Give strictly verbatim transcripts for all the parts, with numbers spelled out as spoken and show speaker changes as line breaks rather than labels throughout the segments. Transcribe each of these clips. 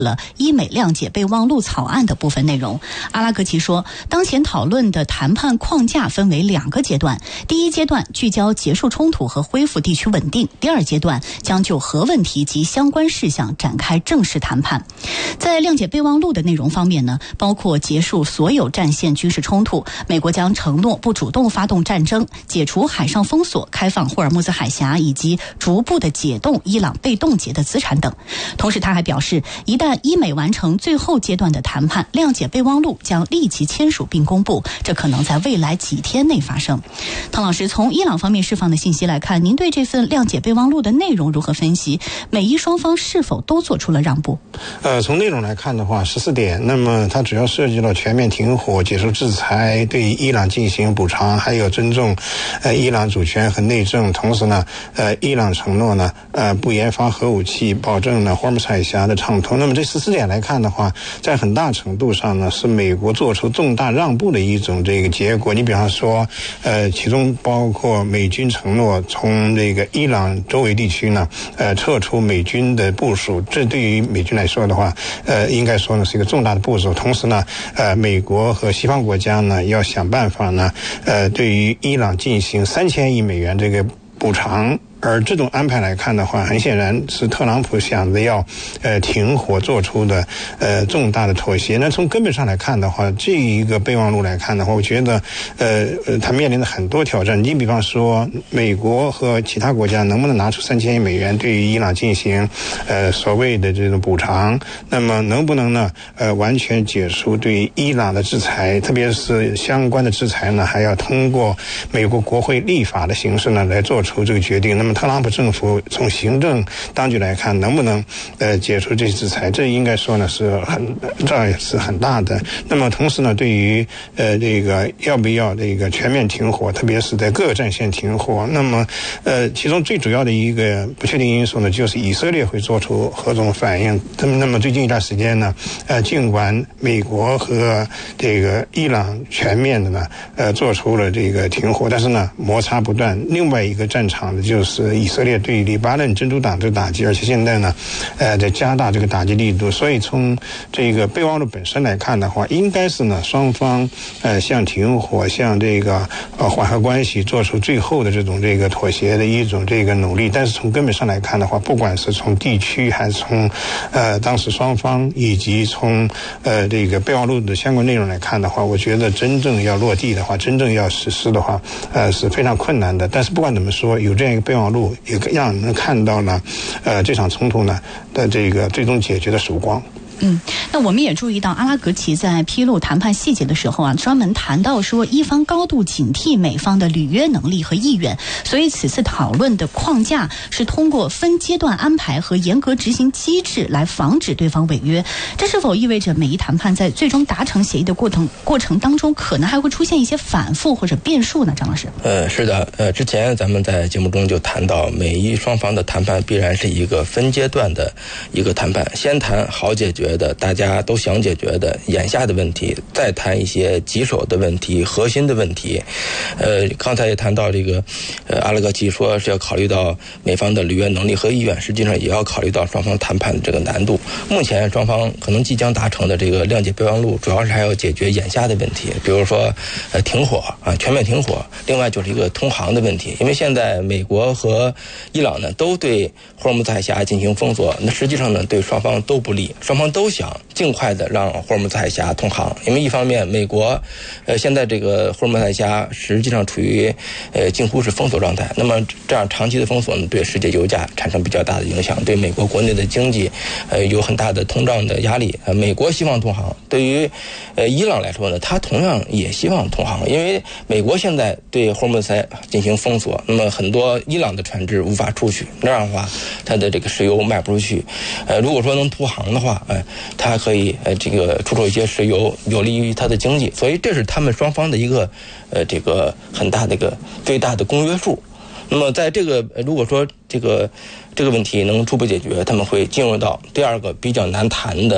了伊美谅解备忘录草案的部分内容。阿拉格齐说，当前讨论的谈判框架分为两个阶段，第一阶段聚焦结束冲突和恢复地区稳定，第二阶段将就核问题及相关事项展开正式谈判。在谅解备忘录的内容方面呢，包括结束所有战线军事冲突，美国将承诺不主动发动战争，解除海上封锁，开放霍尔木兹海峡，以及逐步的解冻伊朗被冻结的资产等。同时他还表示，一旦伊美完成最后阶段的谈判，谅解备忘录将立即签署并公布，这可能在未来几天内发生。汤老师，从伊朗方面释放的信息来看，您对这份谅解备忘录的内容如何分析？美伊双方是否都做出了让步？
呃，从内容来看的话，十四点，那么它主要涉及了全面停火、结束制裁、对伊朗进行补偿，还有尊重呃伊朗主权和内政。同时呢，呃，伊朗承诺呢，呃，不研发核武器，保证呢霍尔木兹海峡的畅通。那么这十四点来看的话，在很大程度上呢，是美国做出重大让步的一种这个结果。你比方说，呃，其中包括美军承诺从这个伊朗周围地区呢，呃，撤出美军的部署，这对于美军来说的话，呃，应该说呢是一个重大的步骤。同时呢，呃，美国和西方国家呢要想办法呢，呃，对于伊朗进行三千亿美元这个补偿。而这种安排来看的话，很显然是特朗普想着要呃停火做出的呃重大的妥协。那从根本上来看的话，这一个备忘录来看的话，我觉得呃呃它面临着很多挑战。你比方说，美国和其他国家能不能拿出三千亿美元对于伊朗进行呃所谓的这种补偿？那么能不能呢呃完全结束对于伊朗的制裁？特别是相关的制裁呢，还要通过美国国会立法的形式呢来做出这个决定。那么特朗普政府从行政当局来看，能不能呃解除这些制裁？这应该说呢是很，这也是很大的。那么同时呢，对于呃这个要不要这个全面停火，特别是在各个战线停火，那么呃其中最主要的一个不确定因素呢，就是以色列会做出何种反应。那么那么最近一段时间呢，呃尽管美国和这个伊朗全面的呢呃做出了这个停火，但是呢摩擦不断。另外一个战场的就是以色列对黎巴嫩真主党的打击，而且现在呢，呃，在加大这个打击力度。所以从这个备忘录本身来看的话，应该是呢双方呃向停火、向这个呃缓和关系做出最后的这种这个妥协的一种这个努力。但是从根本上来看的话，不管是从地区还是从呃当时双方以及从呃这个备忘录的相关内容来看的话，我觉得真正要落地的话，真正要实施的话，呃是非常困难的。但是不管怎么说，有这样一个备忘录，也让人看到了呃这场冲突呢的这个最终解决的曙光。
嗯，那我们也注意到阿拉格齐在披露谈判细节的时候啊，专门谈到说伊方高度警惕美方的履约能力和意愿，所以此次讨论的框架是通过分阶段安排和严格执行机制来防止对方违约。这是否意味着美伊谈判在最终达成协议的过程过程当中，可能还会出现一些反复或者变数呢？张老师？
呃，是的，呃，之前咱们在节目中就谈到，美伊双方的谈判必然是一个分阶段的一个谈判，先谈好解决的大家都想解决的眼下的问题，再谈一些棘手的问题、核心的问题。呃，刚才也谈到这个，呃，阿拉格齐说是要考虑到美方的履约能力和意愿，实际上也要考虑到双方谈判的这个难度。目前双方可能即将达成的这个谅解备忘录，主要是还要解决眼下的问题，比如说呃停火啊，全面停火。另外就是一个通航的问题，因为现在美国和伊朗呢都对霍尔木兹海峡进行封锁，那实际上呢对双方都不利，双方都想尽快的让霍尔木兹海峡通航。因为一方面美国呃现在这个霍尔木兹海峡实际上处于呃近乎是封锁状态，那么这样长期的封锁呢对世界油价产生比较大的影响，对美国国内的经济呃有很大的通胀的压力。呃美国希望通航，对于呃伊朗来说呢，他同样也希望通航，因为美国现在对霍尔木兹海进行封锁，那么很多伊朗的船只无法出去，那样的话它的这个石油卖不出去。呃如果说能通航的话，呃它可以呃这个出售一些石油，有利于它的经济，所以这是他们双方的一个呃这个很大的一个最大的公约数。那么在这个如果说这个这个问题能初步解决，他们会进入到第二个比较难谈的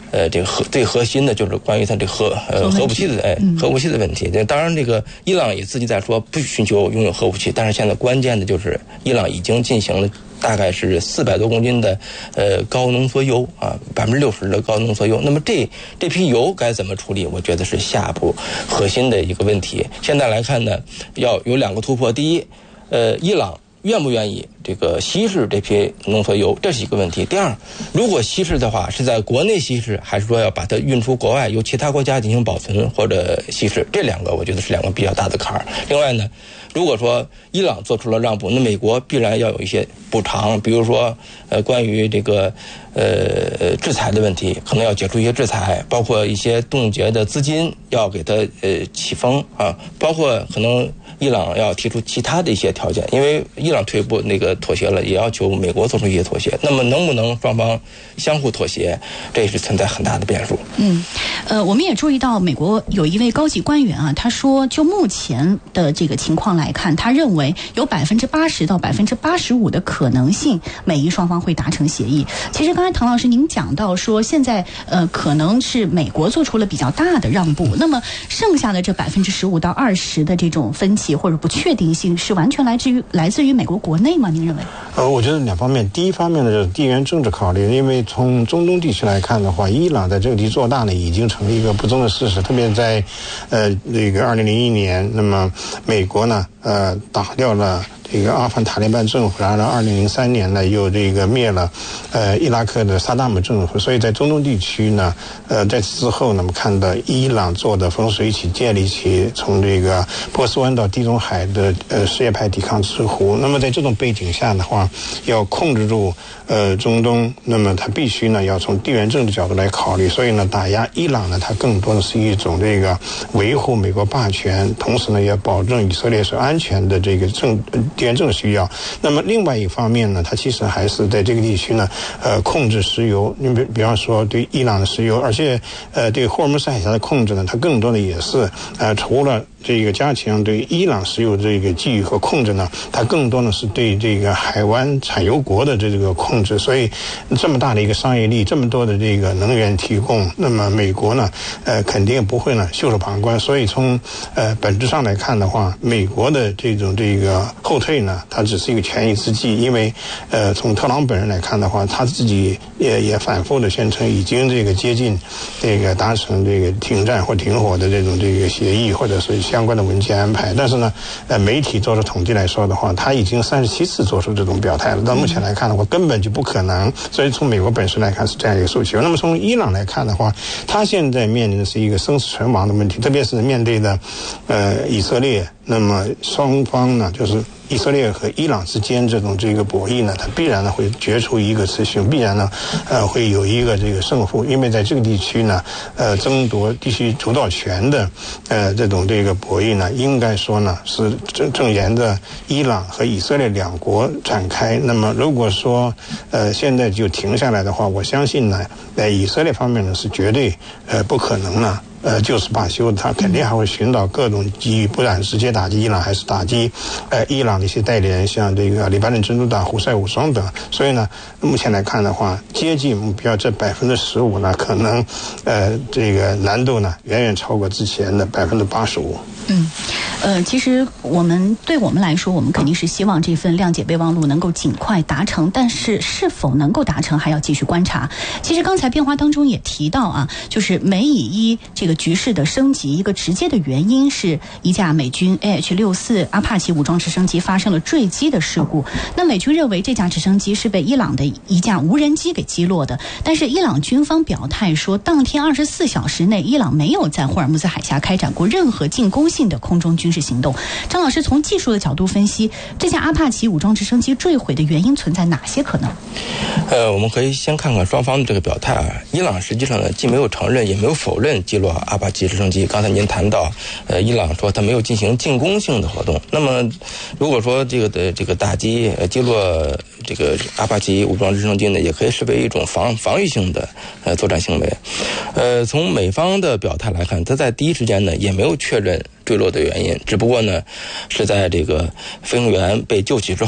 呃，这个核最核心的就是关于它这核呃核武器的哎核武器的问题。这、嗯、当然，这个伊朗也自己在说不寻求拥有核武器，但是现在关键的就是伊朗已经进行了大概是四百多公斤的呃高浓缩铀啊，百分之六十的高浓缩铀。那么这这批铀该怎么处理？我觉得是下一步核心的一个问题。现在来看呢，要有两个突破。第一，呃，伊朗愿不愿意这个稀释这批浓缩铀，这是一个问题。第二，如果稀释的话，是在国内稀释，还是说要把它运出国外，由其他国家进行保存或者稀释？这两个我觉得是两个比较大的坎儿。另外呢，如果说伊朗做出了让步，那美国必然要有一些补偿，比如说呃关于这个呃制裁的问题，可能要解除一些制裁，包括一些冻结的资金要给它呃起风啊，包括可能伊朗要提出其他的一些条件，因为伊朗退步那个妥协了，也要求美国做出一些妥协。那么能不能双方相互妥协，这也是存在很大的变数。
嗯，呃，我们也注意到美国有一位高级官员啊，他说就目前的这个情况来看，他认为有百分之八十到百分之八十五的可能性，美伊双方会达成协议。其实刚才唐老师您讲到说，现在呃可能是美国做出了比较大的让步，那么剩下的这百分之十五到二十的这种分歧或者不确定性，是完全来自于来自于美国国内吗？您认为？
呃，我觉得两方面。第一方面呢，就是地缘政治考虑，因为从中东地区来看的话，伊朗在这个地做大呢，已经成了一个不争的事实。特别在呃这个二零零一年，那么美国呢，呃打掉了这个阿富汗塔利班政府，然后二零零三年呢又这个灭了呃伊拉克的萨达姆政府，所以在中东地区呢，呃在此之后呢，我们看到伊朗做的风水起建立起从这个波斯湾到地中海的呃什叶派抵抗之湖。那么在这种背景下的话，要控制住呃中东，那么它必须呢要从地缘政治角度来考虑，所以呢打压伊朗呢，它更多的是一种这个维护美国霸权，同时呢也保证以色列是安全的这个政地缘政治需要。那么另外一方面呢，它其实还是在这个地区呢，呃，控制石油。你比比方说对伊朗的石油，而且呃对霍尔木兹海峡的控制呢，它更多的也是呃除了这个加强对伊朗石油这个觊觎和控制呢，它更多的是对这个海湾产油国的这个控制。所以这么大的一个商业利，这么多的这个能源提供，那么美国呢，呃，肯定不会呢袖手旁观。所以从呃本质上来看的话，美国的这种这个后退呢，它只是一个权宜之计。因为呃从特朗普本人来看的话，他自己也也反复的宣称已经这个接近这个达成这个停战或停火的这种这个协议，或者是相关的文件安排。但是呢，呃，媒体做出统计来说的话，他已经三十七次做出这种表态了。到目前来看的话，根本就不可能。所以从美国本身来看是这样一个诉求。那么从伊朗来看的话，他现在面临的是一个生死存亡的问题，特别是面对的呃以色列。那么双方呢，就是以色列和伊朗之间这种这个博弈呢，它必然呢会决出一个雌雄，必然呢呃会有一个这个胜负。因为在这个地区呢，呃争夺地区主导权的呃这种这个博弈呢，应该说呢是正正沿着伊朗和以色列两国展开。那么如果说呃现在就停下来的话，我相信呢，在以色列方面呢是绝对呃不可能呢。呃，就是罢休，他肯定还会寻找各种机遇，不然直接打击伊朗，还是打击呃伊朗的一些代理人，像这个黎巴嫩真主党、胡塞武装等。所以呢，目前来看的话，接近目标这百分之十五呢，可能呃这个难度呢远远超过之前的百分之八十五。
嗯，呃，其实我们对我们来说，我们肯定是希望这份谅解备忘录能够尽快达成，但是是否能够达成还要继续观察。其实刚才变化当中也提到啊，就是美以伊这个局势的升级，一个直接的原因是一架美军 A H 六十四 阿帕奇武装直升机发生了坠机的事故。那美军认为这架直升机是被伊朗的一架无人机给击落的，但是伊朗军方表态说，当天二十四小时内，伊朗没有在霍尔木兹海峡开展过任何进攻性的空中军事行动。张老师从技术的角度分析，这架阿帕奇武装直升机坠毁的原因存在哪些可能？
呃，我们可以先看看双方的这个表态啊。伊朗实际上呢，既没有承认，也没有否认击落阿帕奇直升机。刚才您谈到，呃，伊朗说他没有进行进攻性的活动。那么，如果说这个的这个打击呃击落这个阿帕奇武装直升机呢，也可以视为一种防防御性的呃作战行为。呃，从美方的表态来看，他在第一时间呢也没有确认坠落的原因，只不过呢是在这个飞行员被救起之后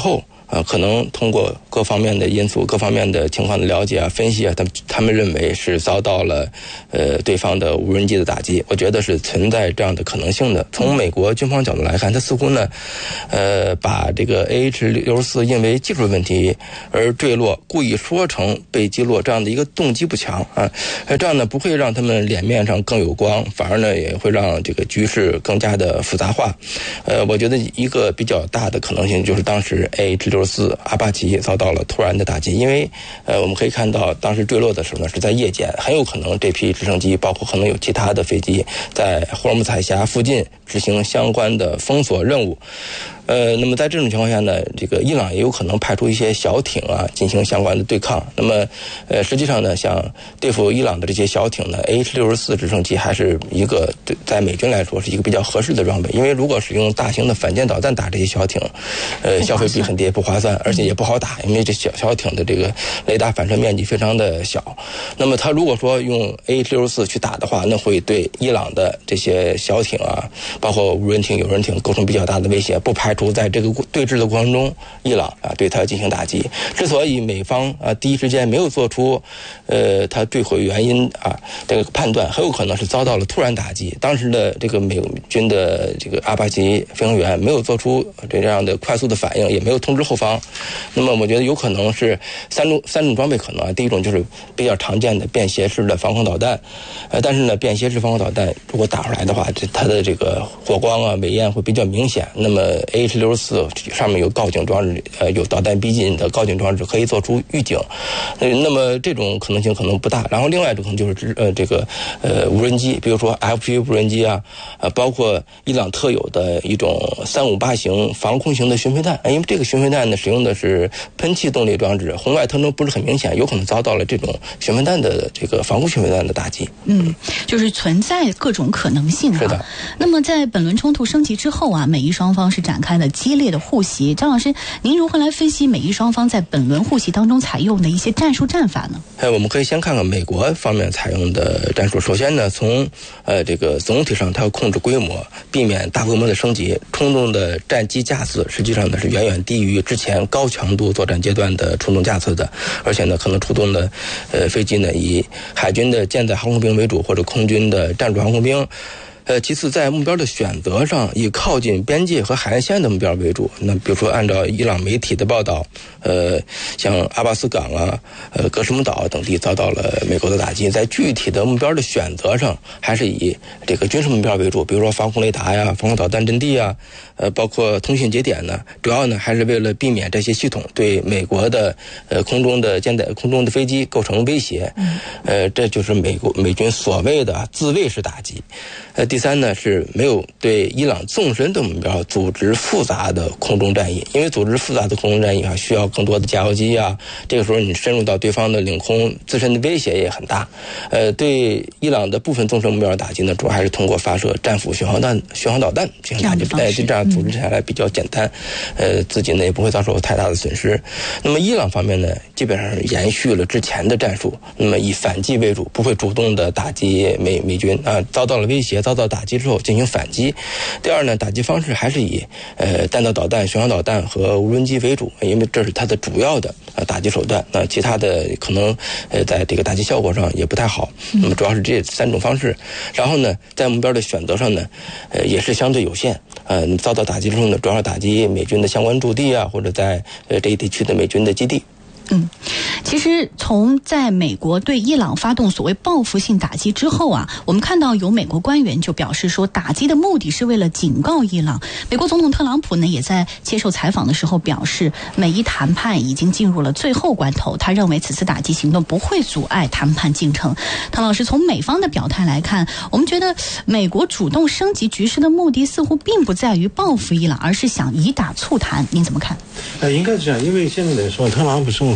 呃，可能通过各方面的因素、各方面的情况的了解啊、分析啊，他们他们认为是遭到了呃对方的无人机的打击。我觉得是存在这样的可能性的。从美国军方角度来看，他似乎呢，呃，把这个 A H 六十四因为技术问题而坠落，故意说成被击落这样的一个动机不强啊，呃，这样呢不会让他们脸面上更有光，反而呢也会让这个局势更加的复杂化。呃，我觉得一个比较大的可能性就是当时 A H 六十四阿帕奇遭到了突然的打击，因为呃我们可以看到当时坠落的时候呢是在夜间，很有可能这批直升机包括可能有其他的飞机在霍尔木兹海峡附近执行相关的封锁任务。呃，那么在这种情况下呢，这个伊朗也有可能派出一些小艇啊进行相关的对抗。那么，呃，实际上呢，像对付伊朗的这些小艇呢 ，A H 六十四直升机还是一个在美军来说是一个比较合适的装备，因为如果使用大型的反舰导弹打这些小艇，呃，消费比很低，不划算，而且也不好打，因为这小小艇的这个雷达反射面积非常的小。那么，他如果说用 A H 六十四去打的话，那会对伊朗的这些小艇啊，包括无人艇、有人艇构成比较大的威胁，不排除在这个对峙的过程中，伊朗啊对它进行打击。之所以美方啊第一时间没有做出呃它坠毁原因啊这个判断，很有可能是遭到了突然打击。当时的这个美军的这个阿帕奇飞行员没有做出这样的快速的反应，也没有通知后方。那么我觉得有可能是三种三种装备可能啊，第一种就是比较常见的便携式的防空导弹，呃，但是呢，便携式防空导弹如果打出来的话，这它的这个火光啊、尾焰会比较明显。那么 A H 六十四上面有告警装置，呃，有导弹逼近的告警装置，可以做出预警。呃，那么这种可能性可能不大。然后另外一种可能就是呃这个呃无人机，比如说 F P V 无人机啊，呃，包括伊朗特有的一种三五八型防空型的巡飞弹，因为这个巡飞弹呢使用的是喷气动力装置，红外特征不是很明显，有可能遭到了这种巡飞弹的这个防空巡飞弹的打击。
嗯，就是存在各种可能性、啊。
是的。
那么在本轮冲突升级之后啊，美伊双方是展开了激烈的互袭。张老师，您如何来分析美伊双方在本轮互袭当中采用的一些战术战法呢？
哎，我们可以先看看美国方面采用的战术。首先呢，从呃这个总体上，它要控制规模，避免大规模的升级。冲动的战机架次实际上呢是远远低于之前高强度作战阶段的冲动架次的，而且呢可能出动的呃飞机呢以海军的舰载航空兵为主，或者空军的战术航空兵。呃，其次，在目标的选择上，以靠近边界和海岸线的目标为主。那比如说，按照伊朗媒体的报道，呃，像阿巴斯港啊、呃格什姆岛等地遭到了美国的打击。在具体的目标的选择上，还是以这个军事目标为主，比如说防空雷达呀、防空导弹阵地啊，呃，包括通信节点呢，主要呢还是为了避免这些系统对美国的呃空中的舰载空中的飞机构成威胁。呃，这就是美国美军所谓的自卫式打击。呃，第三呢是没有对伊朗纵深的目标组织复杂的空中战役，因为组织复杂的空中战役啊，需要更多的加油机啊，这个时候你深入到对方的领空，自身的威胁也很大。呃，对伊朗的部分纵深目标的打击呢，主要还是通过发射战斧巡航弹、巡航导弹进行打击，哎，这样组织下来比较简单，呃，自己呢也不会遭受太大的损失。那么伊朗方面呢，基本上是延续了之前的战术，那么以反击为主，不会主动的打击美美军啊，遭到了威胁。遭到打击之后进行反击。第二呢，打击方式还是以呃弹道导弹、巡航导弹和无人机为主，因为这是它的主要的呃打击手段。那其他的可能呃在这个打击效果上也不太好。那么主要是这三种方式。然后呢，在目标的选择上呢，呃也是相对有限。呃，遭到打击之后呢，主要打击美军的相关驻地啊，或者在呃这一地区的美军的基地。
嗯，其实从在美国对伊朗发动所谓报复性打击之后啊，我们看到有美国官员就表示说，打击的目的是为了警告伊朗。美国总统特朗普呢也在接受采访的时候表示，美伊谈判已经进入了最后关头，他认为此次打击行动不会阻碍谈判进程。唐老师，从美方的表态来看，我们觉得美国主动升级局势的目的似乎并不在于报复伊朗，而是想以打促谈。您怎么看？
呃，应该是这样，因为现在来说，特朗普政府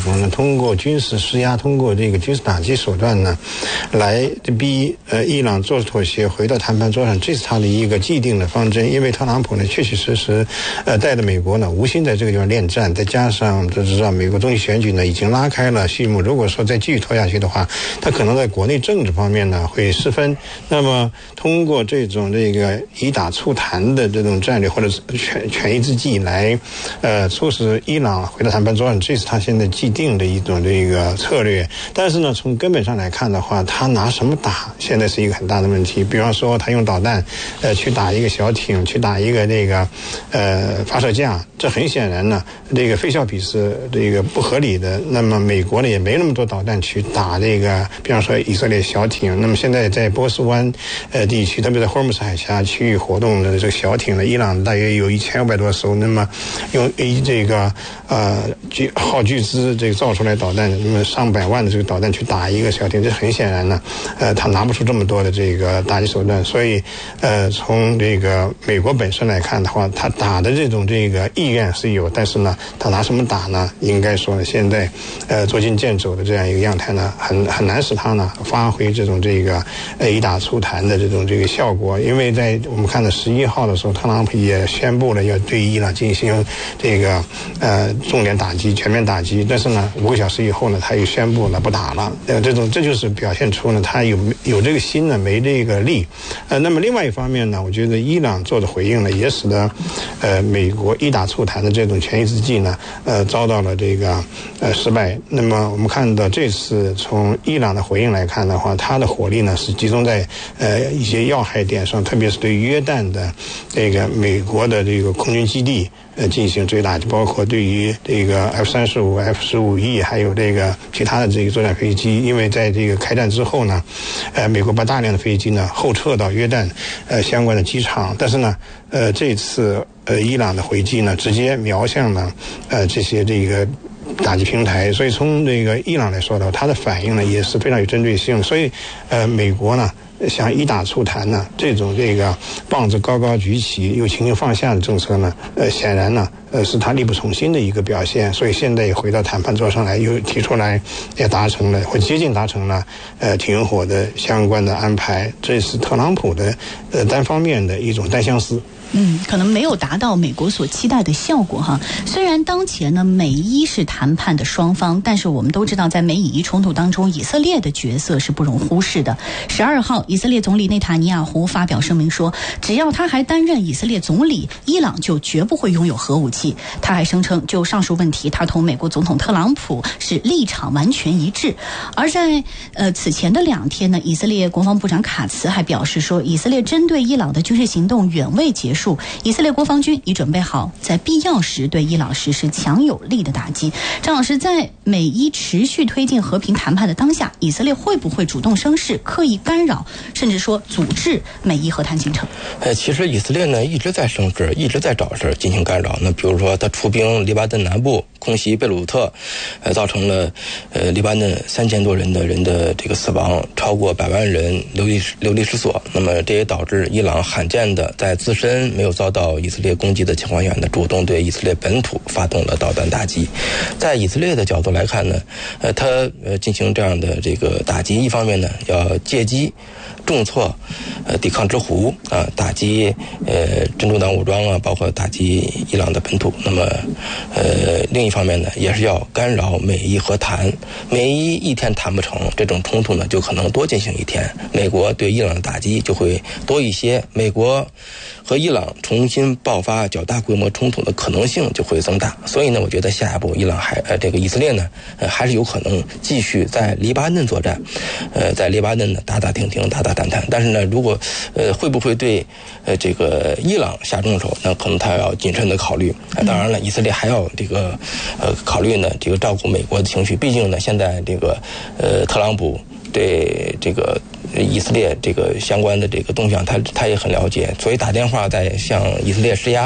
国呢，通过军事施压，通过这个军事打击手段呢，来逼呃伊朗做妥协，回到谈判桌上，这是他的一个既定的方针。因为特朗普呢，确确实实呃带着美国呢，无心在这个地方恋战，再加上都知道美国中期选举呢已经拉开了序幕，如果说再继续拖下去的话，他可能在国内政治方面呢会失分。那么通过这种这个以打促谈的这种战略或者权权宜之计来呃促使伊朗回到谈判桌上，这是他现在既定的一种这个策略。但是呢，从根本上来看的话，他拿什么打现在是一个很大的问题。比方说他用导弹呃去打一个小艇，去打一个这个呃发射架，这很显然呢这个非效比是这个不合理的。那么美国呢也没那么多导弹去打这个比方说以色列小艇。那么现在在波斯湾呃地区，特别在霍尔木兹海峡区域活动的这个小艇呢，伊朗大约有一千五百多艘。那么用以这个呃巨耗巨资这个造出来导弹，那么上百万的这个导弹去打一个小艇，这很显然呢，呃，他拿不出这么多的这个打击手段。所以，呃，从这个美国本身来看的话，他打的这种这个意愿是有，但是呢，他拿什么打呢？应该说呢，现在呃捉襟见肘的这样一个样态呢，很很难使他呢发挥这种这个呃以打促谈的这种这个效果。因为在我们看到十一号的时候，特朗普也宣布了要对伊朗进行这个呃重点打击、全面打击，但是呢，五个小时以后呢，他又宣布了不打了。呃，这种这就是表现出呢，他有有这个心呢，没这个力。呃，那么另外一方面呢，我觉得伊朗做的回应呢，也使得呃美国以打促谈的这种权宜之计呢，呃遭到了这个呃失败。那么我们看到这次从伊朗的回应来看的话，它的火力呢是集中在呃一些要害点上，特别是对约旦的这个美国的这个空军基地呃进行追打，包括对于这个 F 三十五、F 十五 E 还有这个其他的这个作战飞机。因为在这个开战之后呢，呃，美国把大量的飞机呢后撤到约旦呃相关的机场，但是呢，呃，这次呃伊朗的回击呢，直接瞄向了呃这些这个打击平台。所以从这个伊朗来说的话，他的反应呢也是非常有针对性。所以呃，美国呢想以打促谈呢，这种这个棒子高高举起又轻轻放下的政策呢，呃，显然呢，呃，是他力不从心的一个表现。所以现在也回到谈判桌上来，又提出来，也达成了或接近达成了呃停火的相关的安排。这是特朗普的呃单方面的一种单相思。
嗯，可能没有达到美国所期待的效果哈。虽然当前呢美伊是谈判的双方，但是我们都知道，在美以伊冲突当中，以色列的角色是不容忽视的。十二号，以色列总理内塔尼亚胡发表声明说，只要他还担任以色列总理，伊朗就绝不会拥有核武器。他还声称，就上述问题，他同美国总统特朗普是立场完全一致。而在呃此前的两天呢，以色列国防部长卡茨还表示说，以色列针对伊朗的军事行动远未结束。以色列国防军已准备好在必要时对伊朗实施强有力的打击。张老师，在美伊持续推进和平谈判的当下，以色列会不会主动生事，刻意干扰，甚至说阻滞美伊和谈进程？
呃，其实以色列呢一直在生事，一直在找事进行干扰。那比如说，他出兵黎巴嫩南部，空袭贝鲁特，呃，造成了呃黎巴嫩三千多人的人的这个死亡，超过百万人流离流离失所。那么这也导致伊朗罕见的在自身没有遭到以色列攻击的情况下呢，主动对以色列本土发动了导弹打击。在以色列的角度来看呢，呃，他呃进行这样的这个打击，一方面呢要借机重挫呃抵抗之狐啊，打击呃真主党武装啊，包括打击伊朗的本土。那么呃另一方面呢，也是要干扰美伊和谈。美伊一天谈不成，这种冲突呢就可能多进行一天，美国对伊朗的打击就会多一些，美国和伊朗重新爆发较大规模冲突的可能性就会增大。所以呢，我觉得下一步伊朗还呃这个以色列呢，呃还是有可能继续在黎巴嫩作战，呃在黎巴嫩呢打打停停，打打谈谈。但是呢，如果呃会不会对呃这个伊朗下重手，那可能他要谨慎的考虑。呃、当然了，以色列还要这个呃考虑呢这个照顾美国的情绪，毕竟呢现在这个呃特朗普对这个以色列这个相关的这个动向，他他也很了解，所以打电话在向以色列施压，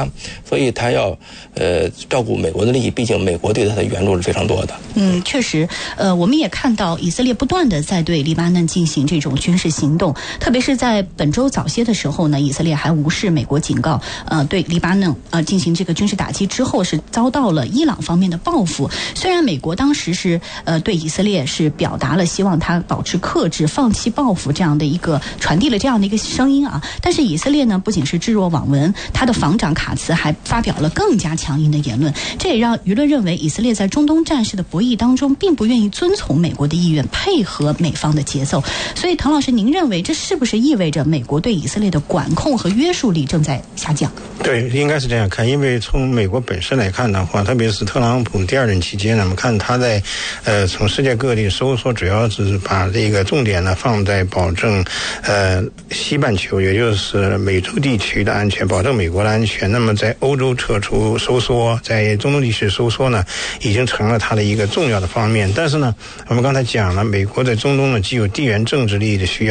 所以他要呃照顾美国的利益，毕竟美国对他的援助是非常多的。
嗯，确实，呃，我们也看到以色列不断的在对黎巴嫩进行这种军事行动，特别是在本周早些的时候呢，以色列还无视美国警告，呃，对黎巴嫩呃进行这个军事打击之后，是遭到了伊朗方面的报复。虽然美国当时是呃对以色列是表达了希望他保持克制、放弃报复这样的一个传递了这样的一个声音啊，但是以色列呢不仅是置若罔闻，他的防长卡茨还发表了更加强硬的言论，这也让舆论认为以色列在中东战事的博弈当中并不愿意遵从美国的意愿，配合美方的节奏。所以滕老师，您认为这是不是意味着美国对以色列的管控和约束力正在下降？
对，应该是这样看，因为从美国本身来看的话，特别是特朗普第二任期间呢，我们看他在呃从世界各地收缩，主要是把这个重点呢放在保证呃西半球，也就是美洲地区的安全，保证美国的安全。那么在欧洲撤出收缩，在中东地区收缩呢，已经成了他的一个重要的方面。但是呢，我们刚才讲了，美国在中东呢既有地缘政治利益的需要，